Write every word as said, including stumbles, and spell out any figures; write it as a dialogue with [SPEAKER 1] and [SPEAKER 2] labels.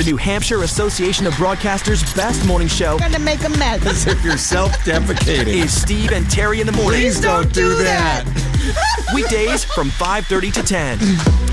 [SPEAKER 1] New Hampshire Association of Broadcasters' best morning show.
[SPEAKER 2] Gonna make a mess.
[SPEAKER 3] As if you're self-defecating.
[SPEAKER 1] Is Steve and Terry in the morning.
[SPEAKER 3] Please don't do that.
[SPEAKER 1] Weekdays from five thirty to ten.